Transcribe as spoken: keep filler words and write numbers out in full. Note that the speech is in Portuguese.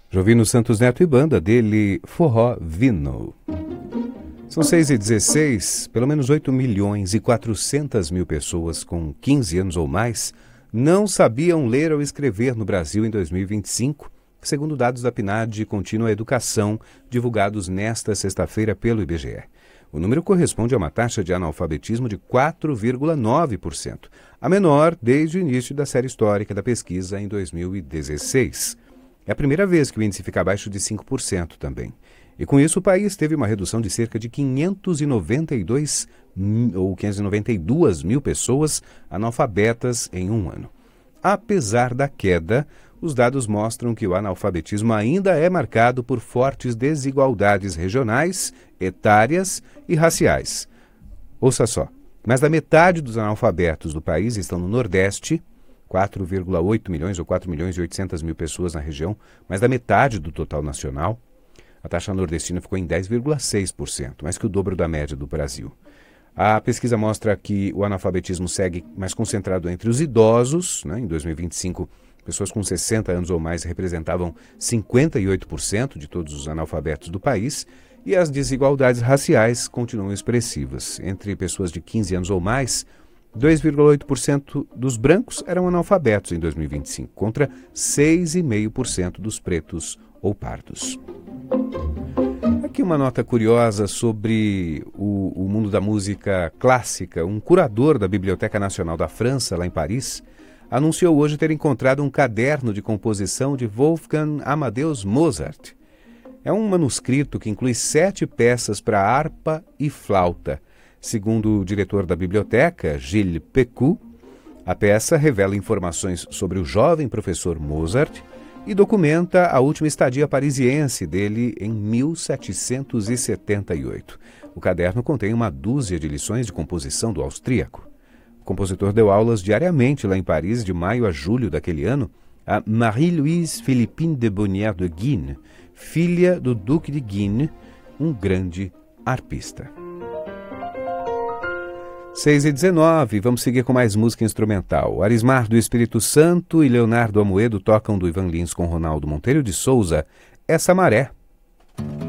Jovino Santos Neto e banda dele, Forró Vino. São seis e dezesseis, pelo menos oito milhões e quatrocentas mil pessoas com quinze anos ou mais não sabiam ler ou escrever no Brasil em dois mil e vinte e cinco, segundo dados da PNAD Contínua Educação, divulgados nesta sexta-feira pelo I B G E. O número corresponde a uma taxa de analfabetismo de quatro vírgula nove por cento, a menor desde o início da série histórica da pesquisa em dois mil e dezesseis. É a primeira vez que o índice fica abaixo de cinco por cento também. E com isso o país teve uma redução de cerca de quinhentos e noventa e dois ou quinhentas e noventa e duas mil pessoas analfabetas em um ano. Apesar da queda, os dados mostram que o analfabetismo ainda é marcado por fortes desigualdades regionais, etárias e raciais. Ouça só, mais da metade dos analfabetos do país estão no Nordeste, quatro vírgula oito milhões ou quatro milhões e oitocentas mil pessoas na região, mais da metade do total nacional. A taxa nordestina ficou em dez vírgula seis por cento, mais que o dobro da média do Brasil. A pesquisa mostra que o analfabetismo segue mais concentrado entre os idosos. Né? Em dois mil e vinte e cinco, pessoas com sessenta anos ou mais representavam cinquenta e oito por cento de todos os analfabetos do país, e as desigualdades raciais continuam expressivas. Entre pessoas de quinze anos ou mais, dois vírgula oito por cento dos brancos eram analfabetos em dois mil e vinte e cinco, contra seis vírgula cinco por cento dos pretos ou pardos. Aqui uma nota curiosa sobre o, o mundo da música clássica. Um curador da Biblioteca Nacional da França, lá em Paris, anunciou hoje ter encontrado um caderno de composição de Wolfgang Amadeus Mozart. É um manuscrito que inclui sete peças para harpa e flauta. Segundo o diretor da biblioteca, Gilles Pécut, a peça revela informações sobre o jovem professor Mozart e documenta a última estadia parisiense dele em mil setecentos e setenta e oito. O caderno contém uma dúzia de lições de composição do austríaco. O compositor deu aulas diariamente lá em Paris de maio a julho daquele ano a Marie-Louise Philippine de Bonnières de Guines, filha do Duque de Guines, um grande arpista. seis e dezenove, vamos seguir com mais música instrumental. Arismar do Espírito Santo e Leonardo Amoedo tocam do Ivan Lins com Ronaldo Monteiro de Souza, Essa Maré.